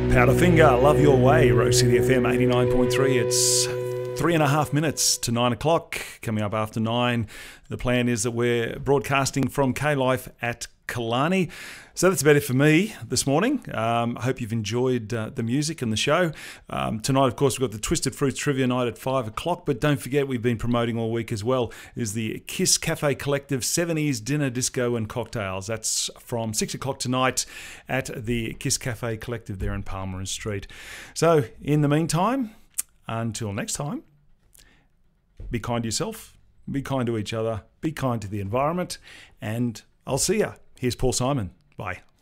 Powderfinger, Love Your Way, Rose City FM 89.3. It's 3.5 minutes to 9 o'clock. Coming up after 9, the plan is that we're broadcasting from K-Life at Killarney. So that's about it for me this morning. I hope you've enjoyed the music and the show. Tonight, of course, we've got the Twisted Fruits Trivia Night at 5 o'clock, but don't forget we've been promoting all week as well, is the Kiss Cafe Collective 70s Dinner, Disco and Cocktails. That's from 6 o'clock tonight at the Kiss Cafe Collective there in Palmer Street. So in the meantime, until next time, be kind to yourself, be kind to each other, be kind to the environment, and I'll see ya. Here's Paul Simon. Bye.